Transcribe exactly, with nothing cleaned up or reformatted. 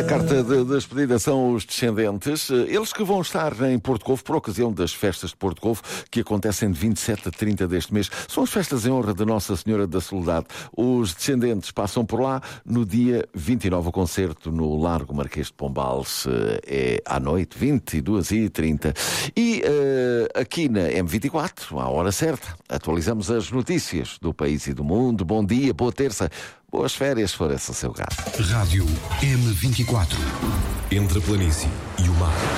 carta de despedida são os Descendentes, eles que vão estar em Porto Covo por ocasião das festas de Porto Covo, que acontecem de vinte e sete a trinta deste mês. São as festas em honra de Nossa Senhora da Soledade. Os Descendentes passam por lá no dia vinte e nove, o concerto no Largo Marquês de Pombal é à noite, vinte e duas e trinta. E uh, aqui na M vinte e quatro, à hora certa, atualizamos as notícias do país e do mundo. Bom dia, boa terça, boas férias, se for esse o seu caso. Rádio M vinte e quatro. Entre a planície e o mar.